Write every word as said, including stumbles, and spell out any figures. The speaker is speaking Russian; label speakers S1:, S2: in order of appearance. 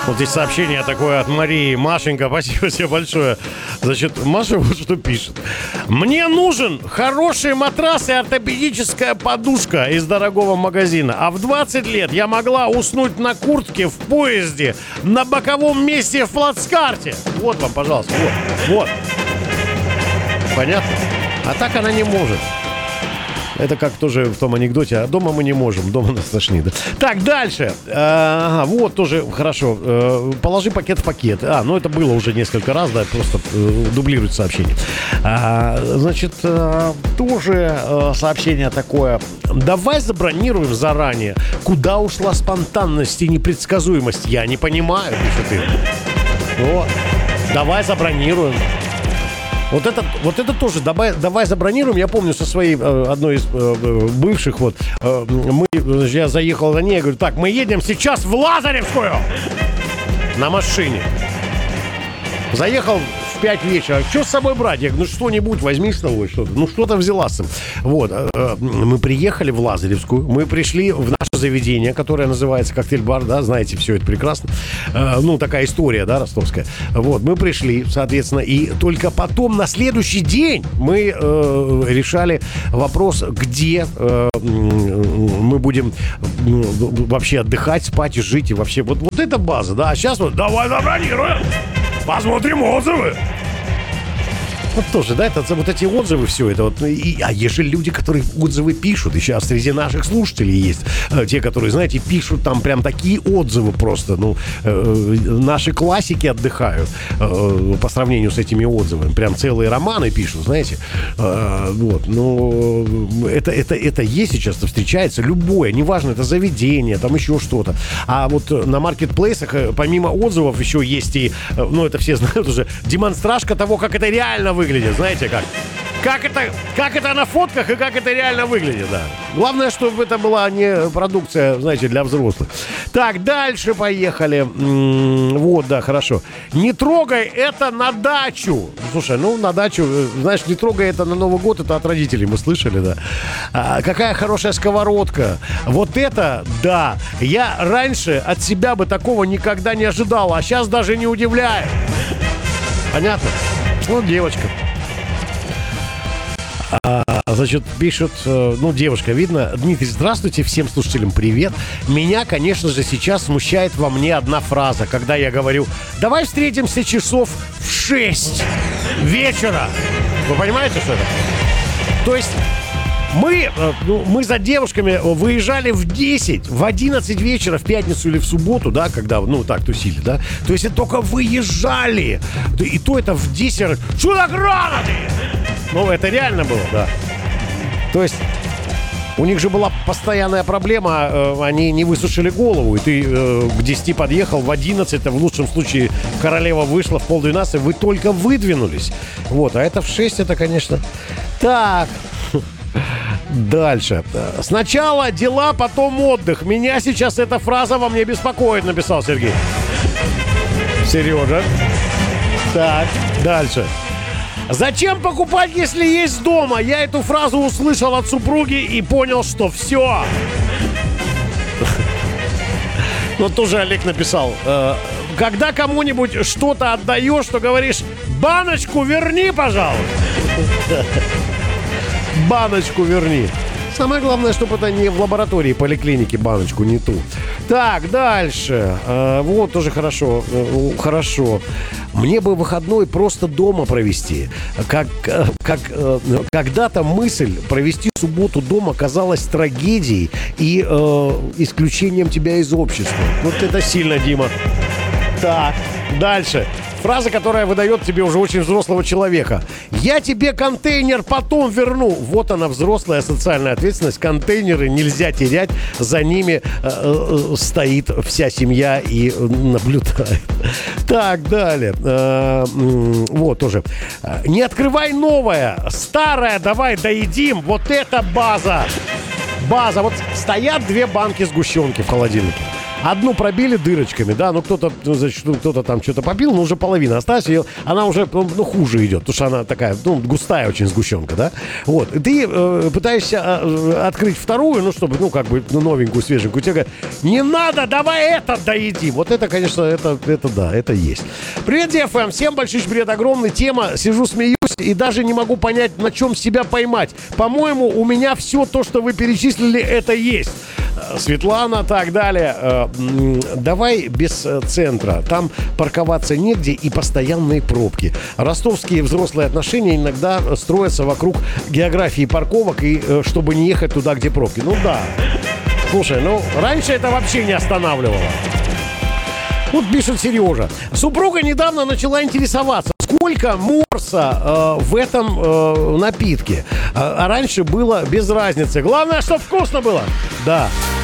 S1: Вот здесь сообщение такое от Марии. Машенька, спасибо тебе большое. Значит, Маша вот что пишет. Мне нужен хороший матрас и ортопедическая подушка из дорогого магазина. А в двадцать лет я могла уснуть на куртке в поезде на боковом месте в плацкарте. Вот вам, пожалуйста. Вот, вот. Понятно? А так она не может. Это как тоже в том анекдоте. А дома мы не можем, дома нас тошнит. Да? Так, дальше. Ага, вот тоже хорошо. Положи пакет в пакет. А, ну это было уже несколько раз, да, просто дублирует сообщение. А, значит, тоже сообщение такое. Давай забронируем заранее. Куда ушла спонтанность и непредсказуемость? Я не понимаю, пишет ты. Вот. Давай забронируем. Вот это, вот это тоже давай, давай забронируем. Я помню со своей э, одной из э, бывших вот э, мы, я заехал на ней, я говорю, так, мы едем сейчас в Лазаревскую на машине. Заехал в пять вечера. Что с собой брать? Я говорю, ну что-нибудь возьми с собой, что-то. Ну что-то взяла с собой. Вот. Мы приехали в Лазаревскую. Мы пришли в наше заведение, которое называется коктейль-бар, да, знаете, все это прекрасно. Ну, такая история, да, ростовская. Вот. Мы пришли, соответственно, и только потом, на следующий день, мы э, решали вопрос, где э, мы будем ну, вообще отдыхать, спать и жить. И вообще, вот, вот эта база, да. А сейчас вот, давай забронируем. Посмотрим отзывы. Вот тоже, да, это вот эти отзывы, все это вот. И, а есть же люди, которые отзывы пишут. И сейчас среди наших слушателей есть э, те, которые, знаете, пишут там прям такие отзывы просто. Ну, э, наши классики отдыхают э, по сравнению с этими отзывами. Прям целые романы пишут, знаете. Э, вот, но это, это, это есть сейчас, встречается любое, неважно, это заведение, там еще что-то. А вот на маркетплейсах, помимо отзывов, еще есть и, ну, это все знают уже, демонстражка того, как это реально выглядит, знаете как? Как это, как это на фотках и как это реально выглядит, да. Главное, чтобы это была не продукция, знаете, для взрослых. Так, дальше поехали. М-м, вот, да, хорошо. Не трогай это на дачу. Слушай, ну, на дачу, знаешь, не трогай это на Новый год, это от родителей, мы слышали, да. А, какая хорошая сковородка. Вот это, да. Я раньше от себя бы такого никогда не ожидал, а сейчас даже не удивляю. Понятно? Вот девочка. А, значит, пишут, ну, девушка, видно. Дмитрий, здравствуйте, всем слушателям привет. Меня, конечно же, сейчас смущает во мне одна фраза, когда я говорю, давай встретимся часов в шесть вечера. Вы понимаете, что это? То есть мы, ну, мы за девушками выезжали в десять, в одиннадцать вечера, в пятницу или в субботу, да, когда, ну, так тусили, да. То есть это только выезжали. И то это в десять. Что так рано ты? Ну, это реально было, да. То есть у них же была постоянная проблема, э, они не высушили голову, и ты э, к десяти подъехал, в одиннадцать, в лучшем случае королева вышла в полдвенадцать, вы только выдвинулись. Вот, а это в шесть, это, конечно... Так... Дальше. Сначала дела, потом отдых. Меня сейчас эта фраза во мне беспокоит, написал Сергей. Сережа. Так, дальше. Зачем покупать, если есть дома? Я эту фразу услышал от супруги и понял, что все. Ну, тоже Олег написал. Когда кому-нибудь что-то отдаешь, то говоришь, баночку верни, пожалуйста. Баночку верни. Самое главное, чтобы это не в лаборатории поликлиники баночку, не ту. Так, дальше. А, вот, тоже хорошо. Хорошо. Мне бы выходной просто дома провести. Как, как, когда-то мысль провести субботу дома казалась трагедией и э, исключением тебя из общества. Вот это сильно, Дима. Так, дальше. Фраза, которая выдает тебе уже очень взрослого человека. Я тебе контейнер потом верну. Вот она, взрослая социальная ответственность. Контейнеры нельзя терять. За ними э, э, стоит вся семья и наблюдает. Так, далее. Э, э, вот тоже. Не открывай новое. Старое давай доедим. Вот это база. База. Вот стоят две банки сгущенки в холодильнике. Одну пробили дырочками, да, ну кто-то, ну, значит, ну, кто-то там что-то попил, но уже половина осталась, и она уже, ну, хуже идет, потому что она такая, ну, густая очень сгущенка, да. Вот, и ты э, пытаешься э, открыть вторую, ну, чтобы, ну, как бы, ну, новенькую, свеженькую, тебе говорят, не надо, давай это доедим. Вот это, конечно, это, это да, это есть. Привет, ди эф эм, всем большой привет, огромная тема, сижу, смеюсь и даже не могу понять, на чем себя поймать. По-моему, у меня все то, что вы перечислили, это есть. Светлана, так далее. Давай без центра. Там парковаться негде и постоянные пробки. Ростовские взрослые отношения иногда строятся вокруг географии парковок, и чтобы не ехать туда, где пробки. Ну да. Слушай, ну раньше это вообще не останавливало. Вот пишет Сережа. Супруга недавно начала интересоваться, сколько морса э, в этом э, напитке. А, а раньше было без разницы. Главное, чтобы вкусно было. Да.